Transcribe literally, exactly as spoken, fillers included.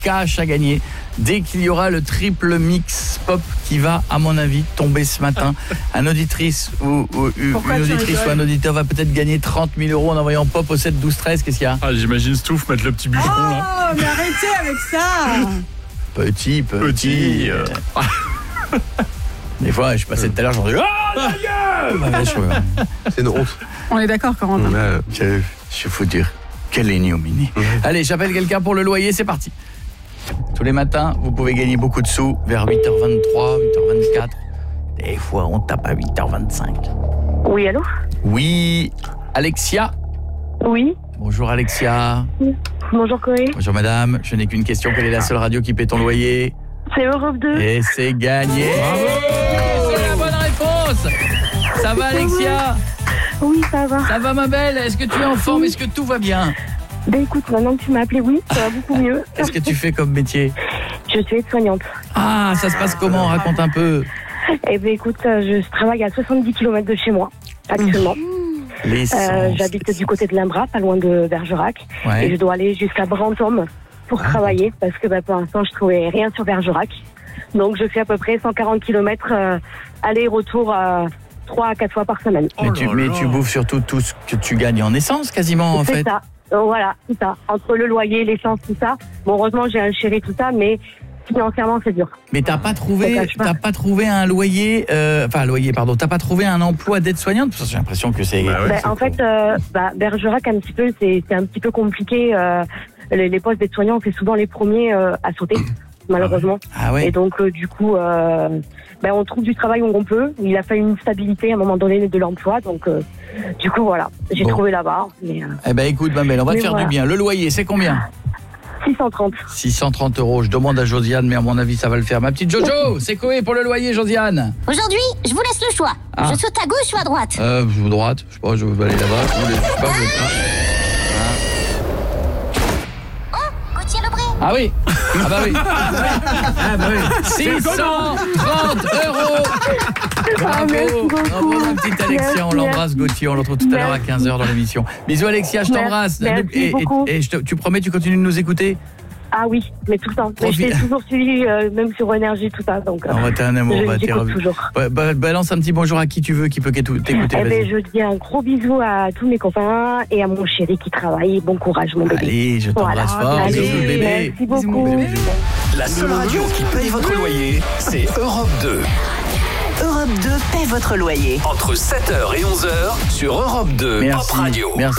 cash à gagner dès qu'il y aura le triple mix pop qui va, à mon avis, tomber ce matin. Un auditrice ou, ou une auditrice ou un auditeur va peut-être gagner trente mille euros en envoyant pop au sept douze treize. Qu'est-ce qu'il y a? Ah, j'imagine Stouff mettre le petit bûcheron oh, là. Oh, mais arrêtez avec ça. Petit, petit. Petit. Euh... Des fois, je passais tout à l'heure, j'en dis oh, la gueule. C'est une honte. On est d'accord, Corentin. Ouais. Je, je faut dire, quelle ignominie. Mmh. Allez, j'appelle quelqu'un pour le loyer, c'est parti. Tous les matins, vous pouvez gagner beaucoup de sous vers huit heures vingt-trois, huit heures vingt-quatre. Des fois, on tape à huit heures vingt-cinq. Oui, allô? Oui, Alexia? Oui. Bonjour Alexia. Oui. Bonjour Corée. Bonjour madame, je n'ai qu'une question, quelle est la seule radio qui paie ton loyer? C'est Europe deux. Et c'est gagné. Bravo. C'est la bonne réponse. Ça va Alexia? Oui, ça va. Ça va ma belle? Est-ce que tu es en forme? Est-ce que tout va bien? Ben écoute, maintenant que tu m'as appelé, oui, ça va beaucoup mieux. Qu'est-ce que tu fais comme métier? Je suis aide-soignante. Ah, ça se passe comment? Raconte un peu. Eh ben écoute, je travaille à soixante-dix kilomètres de chez moi, actuellement. Les euh, J'habite du côté de Limbras, pas loin de Bergerac. Ouais. Et je dois aller jusqu'à Brantôme pour ah. travailler, parce que bah, pour l'instant, je trouvais rien sur Bergerac. Donc je fais à peu près cent quarante kilomètres euh, aller-retour euh, trois à quatre fois par semaine. Mais, oh tu, mais tu bouffes surtout tout ce que tu gagnes en essence, quasiment, en fait. C'est ça. Euh, voilà, tout ça. Entre le loyer, l'essence, tout ça. Bon, heureusement, j'ai un chéri, tout ça, mais financièrement, c'est dur. Mais t'as pas trouvé, pas. t'as pas trouvé un loyer, euh, enfin, loyer, pardon, t'as pas trouvé un emploi d'aide-soignante? Parce que j'ai l'impression que c'est... Bah ouais, bah, c'est en cool. fait, euh, bah, Bergerac, un petit peu, c'est, c'est un petit peu compliqué. Euh, les, les postes d'aide-soignants, c'est souvent les premiers euh, à sauter, malheureusement. Ah ouais. Et donc, euh, du coup, euh, bah, on trouve du travail où on peut. Il a fallu une stabilité à un moment donné de l'emploi, donc... Euh, du coup, voilà, j'ai bon. trouvé là-bas. Mais, euh... Eh ben, écoute, ma belle, on va mais te faire voilà. du bien. Le loyer, c'est combien? six cent trente. six cent trente euros. Je demande à Josiane, mais à mon avis, ça va le faire. Ma petite Jojo, c'est quoi pour le loyer, Josiane? Aujourd'hui, je vous laisse le choix. Ah. Je saute à gauche ou à droite? Euh, à droite. Je sais pas, je vais aller là-bas. Je sais pas, je vais pas. Oh, Gauthier Lebré. Ah oui. Ah bah oui. Ah bah oui. six cent trente euros. Bravo, bravo ma petite Alexia, on l'embrasse Gauthier, on le retrouve tout à l'heure à quinze heures dans l'émission. Bisous Alexia, je t'embrasse. Merci et, beaucoup. et, et je te, tu promets, tu continues de nous écouter? Ah oui, mais tout le temps. Mais je t'ai toujours suivi, euh, même sur Énergie, tout ça. Donc, euh, on va t'es un amour, je bah, t'écoute toujours. Bah, bah, balance un petit bonjour à qui tu veux, qui peut t'écouter. Eh ben, je dis un gros bisou à tous mes copains et à mon chéri qui travaille. Bon courage, mon bébé. Allez, je t'embrasse voilà. fort. Allez, bisous, bébé. Merci beaucoup. Bisous, bisous. La seule radio qui paye votre loyer, c'est Europe deux. Europe deux paie votre loyer. Entre sept heures et onze heures sur Europe deux. Merci. Pop Radio. Merci.